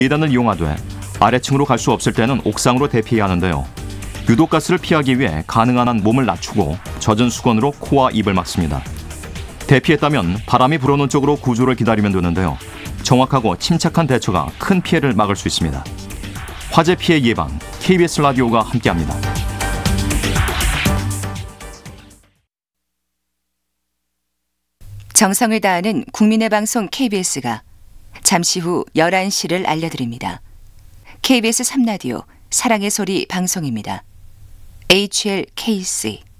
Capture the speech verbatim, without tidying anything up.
계단을 이용하되 아래층으로 갈 수 없을 때는 옥상으로 대피해야 하는데요. 유독가스를 피하기 위해 가능한 한 몸을 낮추고 젖은 수건으로 코와 입을 막습니다. 대피했다면 바람이 불어오는 쪽으로 구조를 기다리면 되는데요. 정확하고 침착한 대처가 큰 피해를 막을 수 있습니다. 화재 피해 예방, 케이비에스 라디오가 함께합니다. 정성을 다하는 국민의 방송 케이비에스가 잠시 후 열한 시를 알려드립니다. 케이비에스 삼 라디오 사랑의 소리 방송입니다. 에이치엘케이씨